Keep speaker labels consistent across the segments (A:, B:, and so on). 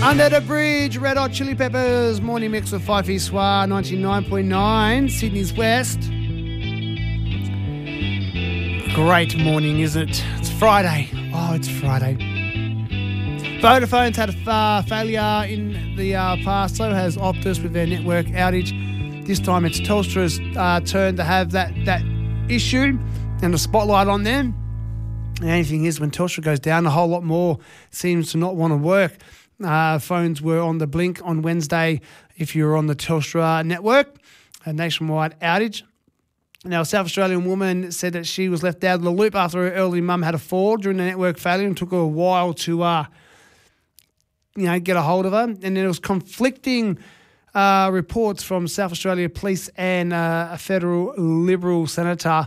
A: Under the Bridge, Red Hot Chili Peppers, morning mix with Fifey Soir, 99.9, Sydney's West. Great morning, isn't it? It's Friday. Oh, it's Friday. Vodafone's had a failure in the past, so has Optus with their network outage. This time it's Telstra's turn to have that issue and the spotlight on them. The only thing is, when Telstra goes down, a whole lot more seems to not want to work. Phones were on the blink on Wednesday if you were on the Telstra network, a nationwide outage. Now, a South Australian woman said that she was left out of the loop after her elderly mum had a fall during the network failure and took her a while to get a hold of her. And there was conflicting reports from South Australia Police and a federal Liberal Senator,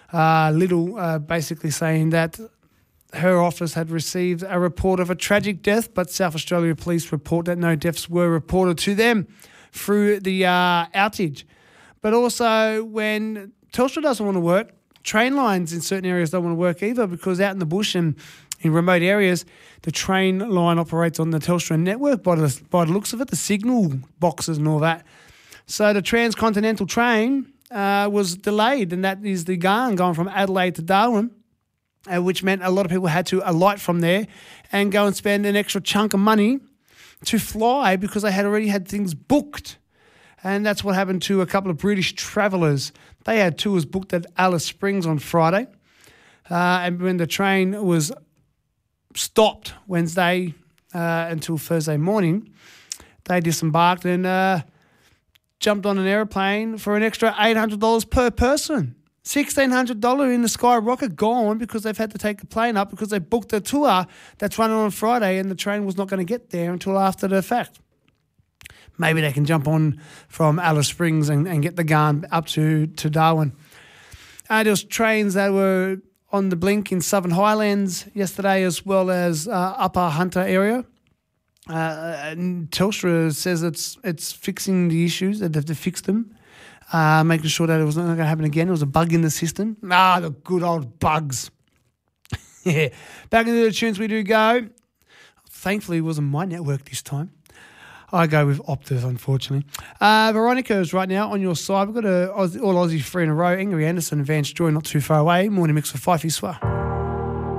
A: Little, basically saying that her office had received a report of a tragic death, but South Australia Police report that no deaths were reported to them through the outage. But also, when Telstra doesn't want to work, train lines in certain areas don't want to work either, because out in the bush and in remote areas, the train line operates on the Telstra network by the looks of it, the signal boxes and all that. So the transcontinental train was delayed, and that is the going from Adelaide to Darwin, which meant a lot of people had to alight from there and go and spend an extra chunk of money to fly because they had already had things booked. And that's what happened to a couple of British travellers. They had tours booked at Alice Springs on Friday. And when the train was stopped Wednesday until Thursday morning, they disembarked and jumped on an aeroplane for an extra $800 per person. $1,600 in the skyrocket gone because they've had to take a plane up because they booked a tour that's running on Friday and the train was not going to get there until after the fact. Maybe they can jump on from Alice Springs and get the gun up to Darwin. There was trains that were on the blink in Southern Highlands yesterday, as well as Upper Hunter area. And Telstra says it's fixing the issues, that they've fixed them. Making sure that it was not going to happen again. It was a bug in the system. The good old bugs. Yeah. Back into the tunes we do go. Thankfully, it wasn't my network this time. I go with Optus, unfortunately. Veronica is right now on your side. We've got all Aussie 3 in a row. Angry Anderson and Vance Joy not too far away. Morning mix for Fifey Soir.